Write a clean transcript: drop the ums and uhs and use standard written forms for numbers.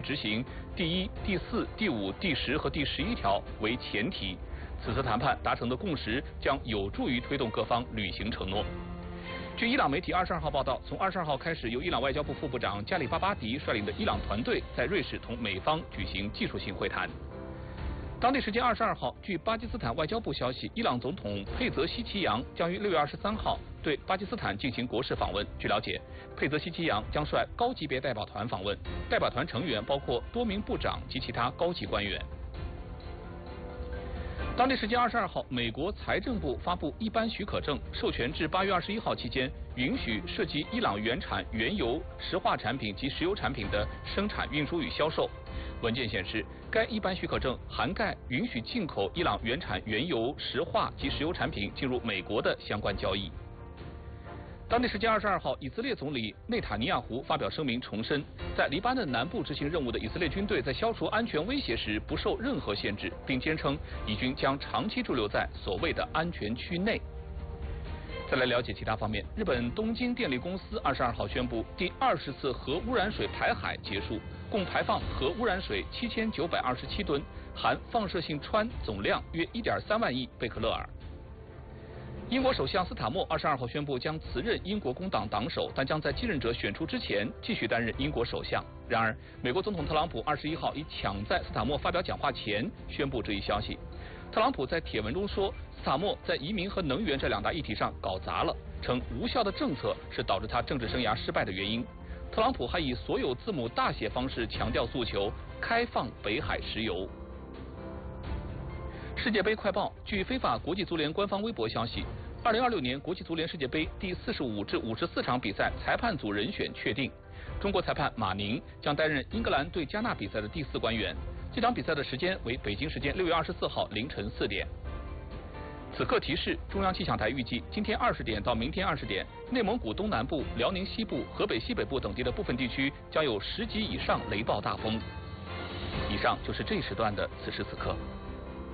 执行第1、第4、第5、第10和第11条为前提。此次谈判达成的共识将有助于推动各方履行承诺。据伊朗媒体22号报道，从22号开始，由伊朗外交部副部长加里巴巴迪率领的伊朗团队在瑞士同美方举行技术性会谈。当地时间22号，据巴基斯坦外交部消息，伊朗总统佩泽希奇扬将于6月23号对巴基斯坦进行国事访问。据了解，佩泽希奇扬将率高级别代表团访问，代表团成员包括多名部长及其他高级官员。当地时间22号，美国财政部发布一般许可证，授权至8月21号期间，允许涉及伊朗原产原油、石化产品及石油产品的生产、运输与销售。文件显示，该一般许可证涵盖允许进口伊朗原产原油、石化及石油产品进入美国的相关交易。当地时间22号，以色列总理内塔尼亚胡发表声明，重申在黎巴嫩南部执行任务的以色列军队在消除安全威胁时不受任何限制，并坚称以军将长期驻留在所谓的安全区内。再来了解其他方面，日本东京电力公司22号宣布，第20次核污染水排海结束，共排放核污染水7927吨，含放射性氚总量约1.3万亿贝克勒尔。英国首相斯塔默22号宣布将辞任英国工党党首，但将在继任者选出之前继续担任英国首相。然而，美国总统特朗普21号已抢在斯塔默发表讲话前宣布这一消息。特朗普在帖文中说，斯塔默在移民和能源这2大议题上搞砸了，称无效的政策是导致他政治生涯失败的原因。特朗普还以所有字母大写方式强调诉求：开放北海石油。世界杯快报，据非法国际足联官方微博消息，2026年国际足联世界杯第45至54场比赛裁判组人选确定，中国裁判马宁将担任英格兰对加纳比赛的第4官员。这场比赛的时间为北京时间6月24号凌晨4点。此刻提示，中央气象台预计今天20点到明天20点，内蒙古东南部、辽宁西部、河北西北部等地的部分地区将有10级以上雷暴大风。以上就是这一时段的此时此刻。